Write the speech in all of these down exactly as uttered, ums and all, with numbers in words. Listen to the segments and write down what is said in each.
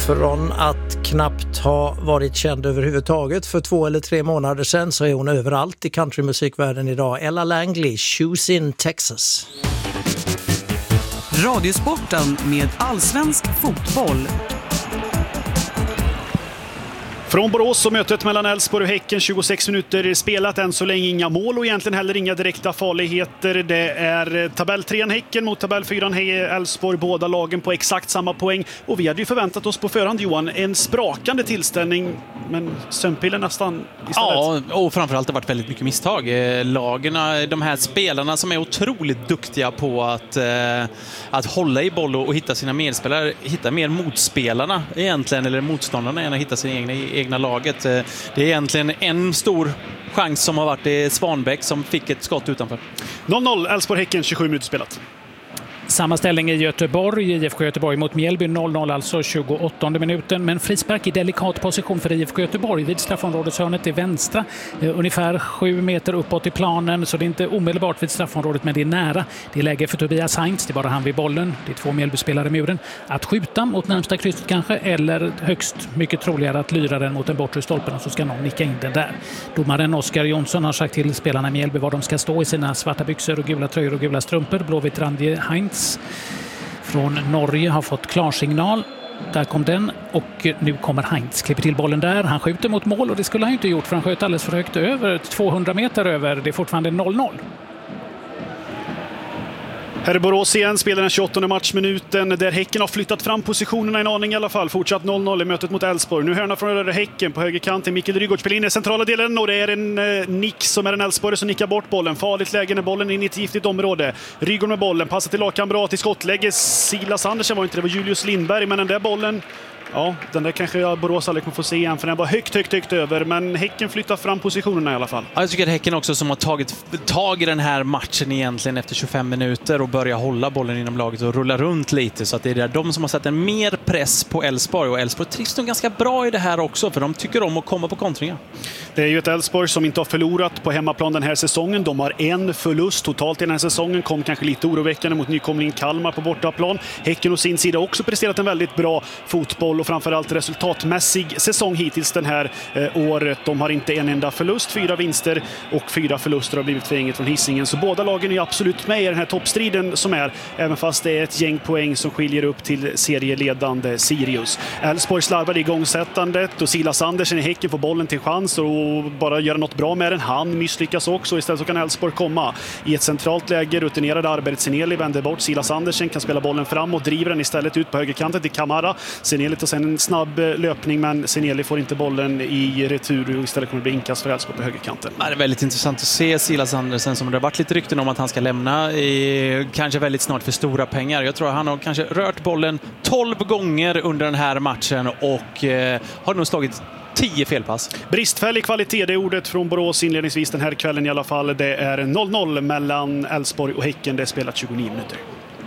Från att knappt ha varit känd överhuvudtaget för två eller tre månader sedan så är hon överallt i countrymusikvärlden idag. Ella Langley, Shoes in Texas. Radiosporten med allsvensk fotboll. Från Borås och mötet mellan Elfsborg och Häcken, tjugosex minuter spelat, än så länge inga mål och egentligen heller inga direkta farligheter. Det är tabelltrean Häcken mot tabellfyran Elfsborg, båda lagen på exakt samma poäng. Och vi hade ju förväntat oss på förhand, Johan, en sprakande tillställning, men sömnpillen nästan istället. Ja, och framförallt har det varit väldigt mycket misstag. Lagerna, de här spelarna som är otroligt duktiga på att, eh, att hålla i boll och hitta sina medspelare, hitta mer motspelarna egentligen, eller motståndarna än att hitta sin egna egna laget. Det är egentligen en stor chans som har varit i Svanbäck som fick ett skott utanför. noll noll, Elfsborg-Häcken, tjugosju minuter spelat. Samma ställning i Göteborg, I F K Göteborg mot Mjällby, noll noll alltså tjugoåttonde minuten. Men frispark i delikat position för I F K Göteborg vid straffområdeshörnet till vänstra. Eh, ungefär sju meter uppåt i planen, så det är inte omedelbart vid straffområdet, men det är nära. Det är läge för Tobias Heinz, det är bara han vid bollen. Det är två Mjällby-spelare i muren. Att skjuta mot närmsta krysset kanske, eller högst mycket troligare att lyra den mot en bortre stolpen och så ska någon nicka in den där. Domaren Oskar Jonsson har sagt till spelarna i Mjällby var de ska stå i sina svarta byxor och gula tröjor och gula strumpor. Blåvitt Randje Heinz från Norge har fått klarsignal. Där kom den och nu kommer Heinz. Klipper till bollen där. Han skjuter mot mål och det skulle han inte gjort för han sköt alldeles för högt över. tvåhundra meter över. Det är fortfarande noll noll. Här är Borås igen, spelar den tjugoåttonde matchminuten där Häcken har flyttat fram positionerna en aning i alla fall. Fortsatt noll noll i mötet mot Elfsborg. Nu hörna från Röde Häcken på högerkanten. Mikael Rygaard spelar in i centrala delen och det är en eh, nick som är en Elfsborg som nickar bort bollen. Farligt läge när bollen är in i ett giftigt område. Rygaard med bollen, passar till lagkamrat i skottläge. Silas Andersen var inte det, var Julius Lindberg, men den där bollen... Ja, den där kanske jag Borås aldrig kommer få se igen, för den var högt, högt, högt över. Men Häcken flyttar fram positionerna i alla fall. Ja, jag tycker att Häcken också som har tagit tag i den här matchen egentligen efter tjugofem minuter och börjar hålla bollen inom laget och rulla runt lite. Så att det är där de som har satt en mer press på Elfsborg. Och Elfsborg trivs nog ganska bra i det här också, för de tycker om att komma på kontringar. Det är ju ett Elfsborg som inte har förlorat på hemmaplan den här säsongen. De har en förlust totalt i den här säsongen. Kom kanske lite oroväckande mot nykomlingen Kalmar på bortaplan. Häcken och sin sida också presterat en väldigt bra fotboll och framförallt resultatmässig säsong hittills den här eh, året. De har inte en enda förlust, fyra vinster och fyra förluster har blivit för inget från Hisingen. Så båda lagen är absolut med i den här toppstriden som är, även fast det är ett gäng poäng som skiljer upp till serieledande Sirius. Elfsborg slarvar i igångsättandet och Silas Andersen i Häcken får bollen till chans och bara göra något bra med den. Han misslyckas också. Istället så kan Elfsborg komma i ett centralt läge. Rutinerade Arbert Seneli vänder bort. Silas Andersen kan spela bollen fram och driver den istället ut på högerkanten till Kamara. Seneli tar sen en snabb löpning, men Seneli får inte bollen i retur och istället kommer det bli inkast för Elfsborg på högerkanten. Ja, det är väldigt intressant att se Silas Andersen, som det har varit lite rykten om att han ska lämna i, kanske väldigt snart för stora pengar. Jag tror att han har kanske rört bollen tolv gånger under den här matchen och eh, har nog slagit tio felpass. Bristfällig kvalitet, det är ordet från Borås inledningsvis den här kvällen i alla fall. Det är noll noll mellan Elfsborg och Häcken. Det är spelat tjugonio minuter.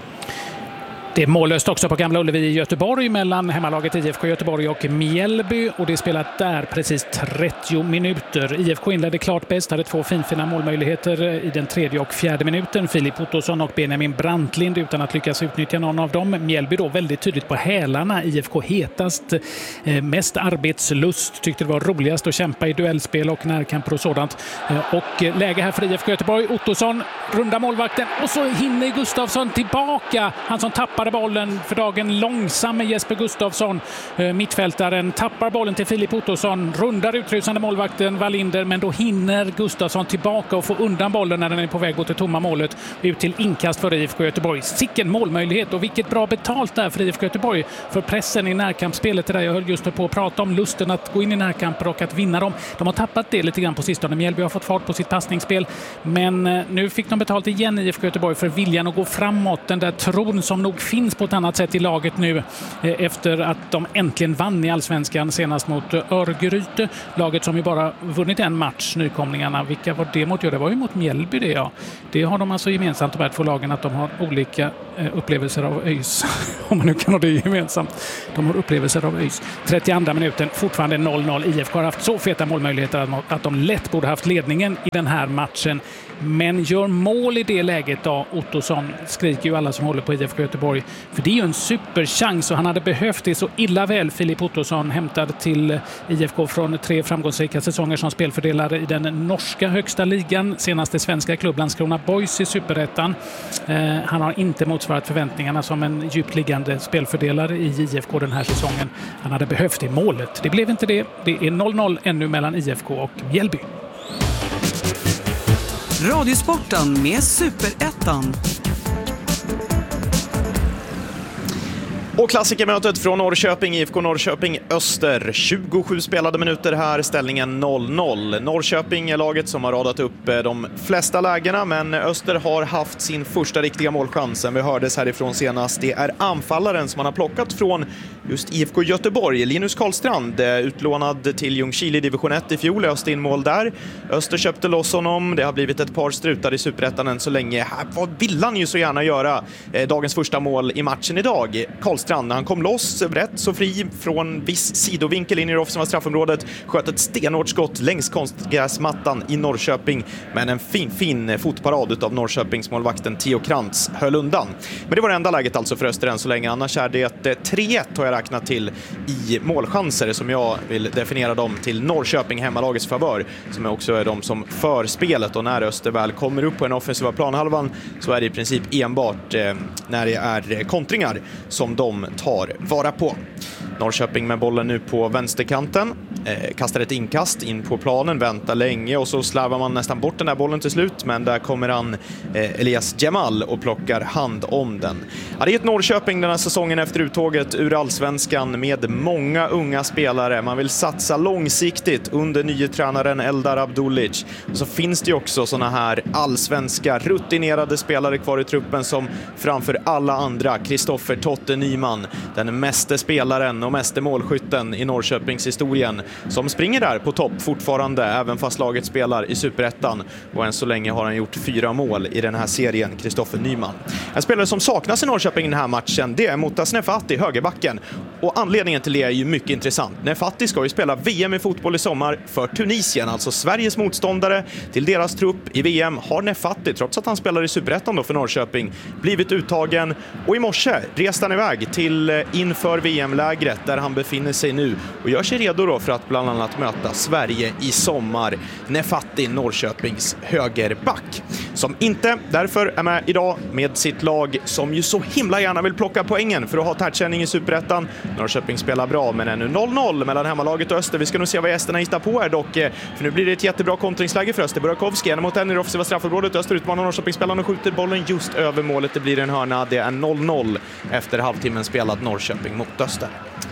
Det är mållöst också på Gamla Ullevi i Göteborg mellan hemmalaget I F K Göteborg och Mjällby, och det är spelat där precis trettio minuter. I F K inledde klart bäst, hade två finfina målmöjligheter i den tredje och fjärde minuten. Filip Ottosson och Benjamin Brantlind utan att lyckas utnyttja någon av dem. Mjällby då väldigt tydligt på hälarna. I F K hetast, mest arbetslust, tyckte det var roligast att kämpa i duellspel och närkamper och sådant. Och läge här för I F K Göteborg. Ottosson rundar målvakten och så hinner Gustafsson tillbaka. Han som tappar bollen för dagen långsam Jesper Gustafsson, mittfältaren, tappar bollen till Filip Ottosson, rundar utrusande målvakten Wallinder, men då hinner Gustafsson tillbaka och få undan bollen när den är på väg mot det tomma målet, ut till inkast för I F K Göteborg. Sicken målmöjlighet, och vilket bra betalt där för I F K Göteborg för pressen i närkampsspelet. Det där jag höll just på att prata om, lusten att gå in i närkamper och att vinna dem. De har tappat det lite grann på sistone. Mjällby har fått fart på sitt passningsspel, men nu fick de betalt igen I F K Göteborg för viljan att gå framåt, den där tron som nog finns på ett annat sätt i laget nu efter att de äntligen vann i Allsvenskan senast mot Örgryte. Laget som ju bara vunnit en match, nykomlingarna. Vilka var det mot? Ja, det var ju mot Mjällby det, ja. Det har de alltså gemensamt, de här två lagen, att de har olika eh, upplevelser av ÖIS. Om man nu kan ha det gemensamt. De har upplevelser av ÖIS. trettioandra minuten, fortfarande noll noll. I F K har haft så feta målmöjligheter att de lätt borde haft ledningen i den här matchen. Men gör mål i det läget då, Ottosson, skriker ju alla som håller på I F K Göteborg. För det är ju en superchans och han hade behövt det så illa väl. Filip Ottosson hämtad till I F K från tre framgångsrika säsonger som spelfördelare i den norska högsta ligan. Senaste svenska klubb Landskrona Boys i Superettan. Eh, han har inte motsvarat förväntningarna som en djupt liggande spelfördelare i I F K den här säsongen. Han hade behövt det målet. Det blev inte det. Det är noll noll ännu mellan I F K och Mjällby. Radiosporten med Superettan. Och klassikermötet från Norrköping, I F K Norrköping Öster. tjugosju spelade minuter här, ställningen noll noll. Norrköping är laget som har radat upp de flesta lägena, men Öster har haft sin första riktiga målchansen. Vi hördes härifrån senast. Det är anfallaren som man har plockat från just I F K Göteborg. Linus Karlstrand, utlånad till Ljungskile i division ett i fjol, löste in mål där. Öster köpte loss honom. Det har blivit ett par strutar i Superettan än så länge. Vad vill han ju så gärna göra? Dagens första mål i matchen idag. Karlstrand, när han kom loss rätt så fri från viss sidovinkel in i det offensiva straffområdet, sköt ett stenhårt skott längs konstgräsmattan i Norrköping, men en fin, fin fotparad av Norrköpings målvakten Theo Krantz höll undan. Men det var det enda läget alltså för Öster än så länge. Annars är det tre ett har jag räknat till i målchanser, som jag vill definiera dem till Norrköping, hemmalagets favör, som också är de som för spelet. Och när Öster väl kommer upp på en offensiva planhalvan så är det i princip enbart eh, när det är kontringar som de tar vara på. Norrköping med bollen nu på vänsterkanten. Eh, kastar ett inkast in på planen, väntar länge och så slarvar man nästan bort den där bollen till slut. Men där kommer han, eh, Elias Jamal, och plockar hand om den. Ja, det är ett Norrköping den här säsongen efter uttåget ur Allsvenskan med många unga spelare. Man vill satsa långsiktigt under nye tränaren Eldar Abdulic. Och så finns det ju också såna här allsvenska rutinerade spelare kvar i truppen som framför alla andra Kristoffer Totte Nyman, den meste spelaren och meste målskytten i Norrköpings historien, som springer där på topp fortfarande, även fast laget spelar i Superettan. Och än så länge har han gjort fyra mål i den här serien, Kristoffer Nyman. En spelare som saknas i Norrköping i den här matchen, det är Motas Nefati, högerbacken. Och anledningen till det är ju mycket intressant. Nefati ska ju spela V M i fotboll i sommar för Tunisien, alltså Sveriges motståndare till deras trupp i V M. Har Nefati, trots att han spelar i Superettan då för Norrköping, blivit uttagen. Och i morse reste han iväg till inför V M-lägret där han befinner sig nu och gör sig redo då för att bland annat möta Sverige i sommar. Nefati, Norrköpings högerback, som inte därför är med idag med sitt lag, som ju så himla gärna vill plocka poängen för att ha tätkänning i Superettan. Norrköping spelar bra, men ännu noll noll mellan hemmalaget och Öster. Vi ska nog se vad gästerna hittar på här dock, för nu blir det ett jättebra kontringsläge för Öster. Burakovsky en mot en i det offensiva straffområdet. Öster utmanar Norrköpingsspelarna och skjuter bollen just över målet. Det blir en hörna. Det är noll noll efter halvtimmen spelad Norrköping mot Öster.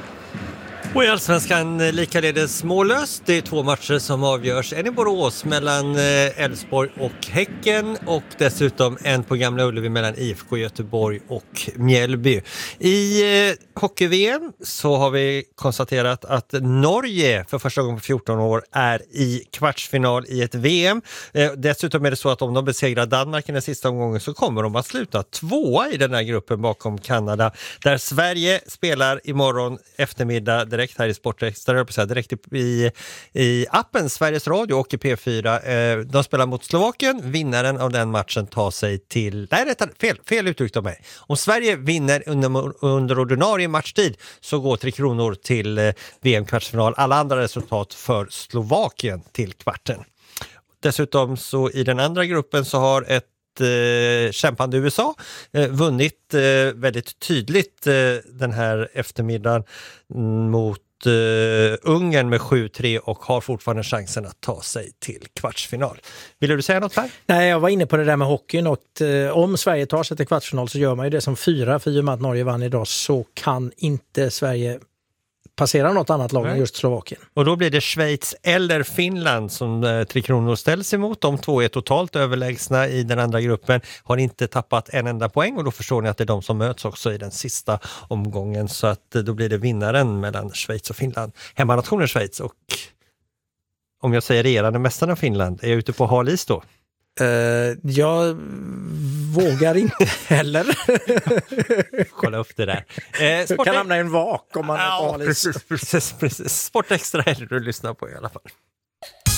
Och i Allsvenskan likaledes mållöst. Det är två matcher som avgörs. En i Borås mellan Elfsborg och Häcken och dessutom en på Gamla Ullevi mellan I F K Göteborg och Mjällby. I hockey-V M så har vi konstaterat att Norge för första gången på fjorton år är i kvartsfinal i ett V M. Dessutom är det så att om de besegrar Danmark i den sista omgången så kommer de att sluta tvåa i den här gruppen bakom Kanada, där Sverige spelar imorgon eftermiddag direkt här i Sportextra, direkt i, i appen Sveriges Radio och i P fyra. De spelar mot Slovakien. Vinnaren av den matchen tar sig till... Nej, rätt, fel, fel uttryckt av mig. Om Sverige vinner under, under ordinarie matchtid så går Tre Kronor till V M-kvartsfinal. Alla andra resultat för Slovakien till kvarten. Dessutom så i den andra gruppen så har ett Eh, kämpande U S A eh, vunnit eh, väldigt tydligt eh, den här eftermiddagen mot eh, Ungern med sju tre och har fortfarande chansen att ta sig till kvartsfinal. Vill du säga något här? Nej, jag var inne på det där med hockeyn och eh, om Sverige tar sig till kvartsfinal så gör man ju det som fyra, för i och med att Norge vann idag så kan inte Sverige passera något annat lag än just Slovakien. Och då blir det Schweiz eller Finland som eh, Tre Kronor ställs emot. De två är totalt överlägsna i den andra gruppen. Har inte tappat en enda poäng och då förstår ni att det är de som möts också i den sista omgången. Så att eh, då blir det vinnaren mellan Schweiz och Finland. Hemmanationen Schweiz och om jag säger regerande mästarna Finland, är jag ute på hal is då? Uh, jag vågar inte heller. Kolla upp det där. Eh, Sport... kan hamna i en vak om man ja, precis, precis, precis. Sportextra är det du lyssnar på i alla fall.